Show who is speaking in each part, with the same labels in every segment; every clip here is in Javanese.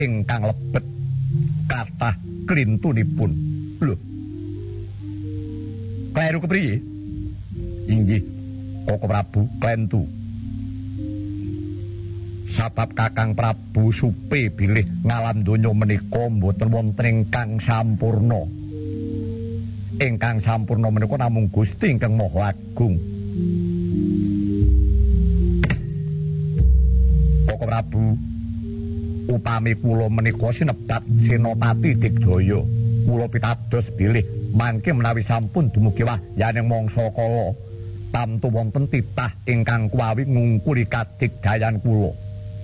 Speaker 1: ingkang lebet kathah klintunipun. Lho. Kleru kepriye? Inggih, Koko Prabu klentu. Sabab Kakang Prabu supe bilih ngalam donya menika mboten wonten ingkang sampurna. Ingkang sampurna menika namung Gusti ingkang Maha Agung. Koko Prabu, upami kula menika sinebat Senopati Digdaya, kula pitados bilih mangke menawi sampun dumugi wahyaning mangsa kala tamtu wonten titah ingkang kuwawi ngungkuli kadigdayan kula.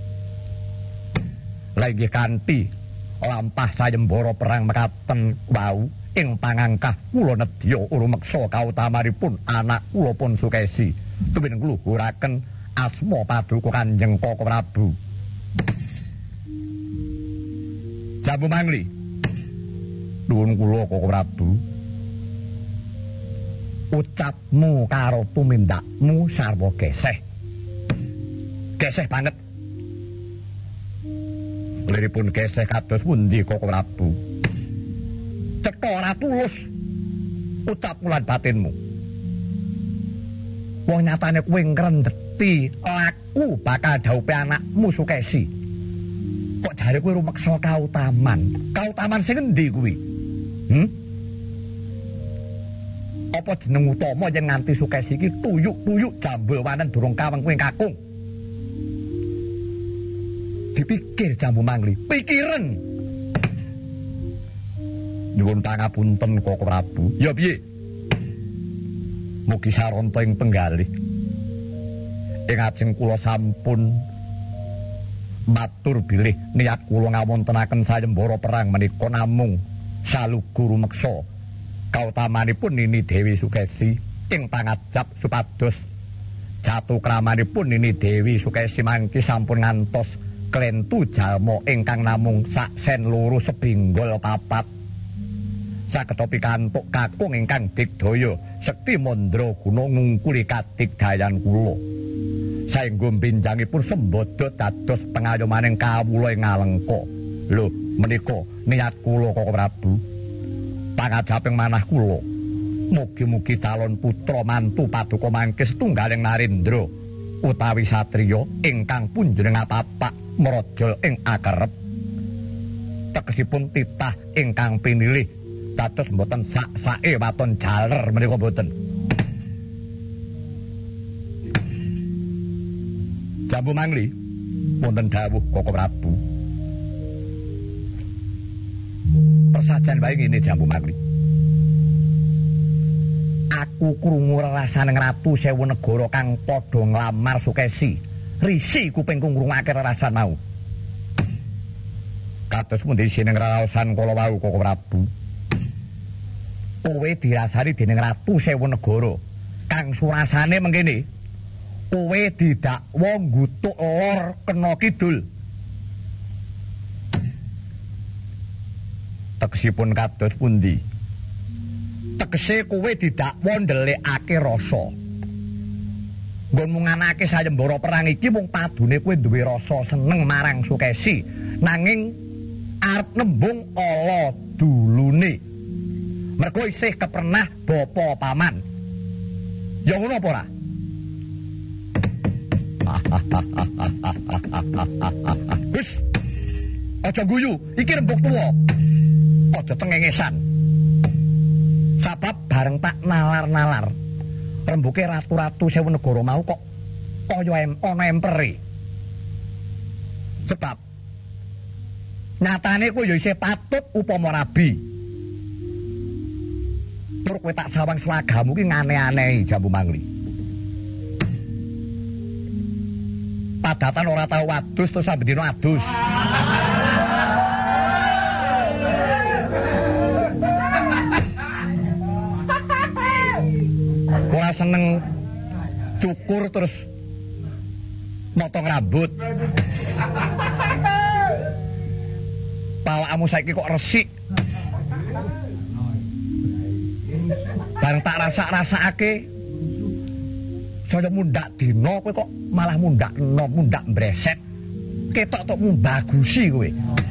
Speaker 1: Lah inggih kanthi lampah sayembara perang mekaten wau ing pangangkah kula nedya urumeksa kautamanipun anak kula pun Sukesi tuwin ngluhuraken asma paduka Kanjeng Koko Prabu. Jambu Mangli. Nuwun kula Koko Prabu. Ucapmu karo tumindakmu sarwa geseh. Geseh banget. Liripun geseh kados pundi Koko Prabu? Cetha ora tulus ucapmu lan batinmu. Wong nyatane kowe ngrendheti laku bakal dhaupe anakmu Sukesi. Kok jare kowe rumeksa kautaman? Kautaman sing endi kuwi? Apa jeneng utama yen nganti Sukesi iki tuyuk-tuyuk jambul wanen durung kaweng kowe kakung? Dipikir Jambu Mangli, pikiran. Nyuwun pangapunten Koko Prabu. Ya piye? Mugi saranta ing penggalih. Ing ajeng kula sampun matur bilih niat kula ngawontenaken sayembara perang menika namung salugu rumeksa kautamanipun Nini Dewi Sukesi ing pangajap supados jatuh kramanipun Nini Dewi Sukesi mangki sampun ngantos klentu jalma ingkang namung sak sen loro sebinggol papat. Saged pikantuk kakung ingkang digdaya sekti mandra guna ngungkuli kadigdayan kula. Saengga benjangipun sembada dados pengayomaning kawula ing Alengka. Lho, menika niat kula Koko Prabu. Pangajaping manah kula. Mugi-mugi calon putra mantu paduka mangke setunggaling Narendra utawi satriya ingkang punjering apapak mraja ing akerep. Tegesipun titah ingkang pinilih dados mboten sak-sake waton jaler menika mboten. Jambu Mangli wonten dawuh Koko Prabu. Persajan wae ngene Jambu Mangli. Aku krungu rerasaning Ratu Sewu Negara kang padha nglamar Sukesi. Risi kupingku ngrungake rerasan mau. Kados pundi sining raosan kala wau Koko Prabu. Kowe dirasani dening Ratu Sewu Negara kang surasane mengkene. Kowe didakwa nggutuk lor kena kidul. Tegesipun kados pundi? Tegese kowe didakwa ndelikake rasa. Nggonmu nganake sayembara perang iki mung padune kowe duwe rasa seneng marang Sukesi, nanging arep nembung ala dulune. Mergo isih kepernah bapa paman. Ya ngono apa ora? Wis. Aja guyu, iki rembug tuwa. Aja tengengesan. Sabab bareng tak nalar-nalar rembuke ratu-ratu Sewu Negara mau kok kaya ana empere. Sebab nyatane kowe ya isih patut upama rabi. Tur kowe tak sawang selagamu ki ngane-anehi Jambu Mangli. Padatan ora tau wadus terus sampe dina adus. Ora seneng cukur terus motong rambut. Pawakmu saiki kok resik. Bareng tak rasa-rasake saya mundak dina kowe kok malah mundak enom, mundak mbreset. Ketok tok mbagusi kowe.